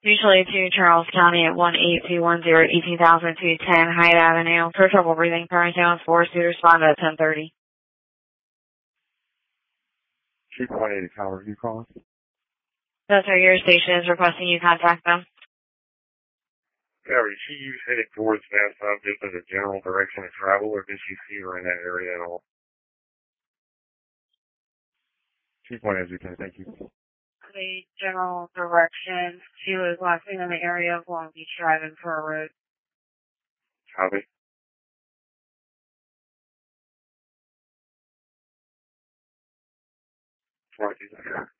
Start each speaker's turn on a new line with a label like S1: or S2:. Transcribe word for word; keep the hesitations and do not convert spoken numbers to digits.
S1: Usually to Charles County at one eight two one zero eighteen thousand two ten Hyde Avenue. For trouble breathing, current zone four, to respond at ten thirty.
S2: two point eight, how are you calling?
S1: That's our your station is requesting you contact them.
S2: Yeah, did she use heading towards Van Sub just as a general direction of travel, or did she see her in that area at all? two point eight, you can, thank you.
S1: The general direction. She was last seen in the area of Long Beach driving for a road.
S2: Copy. Right,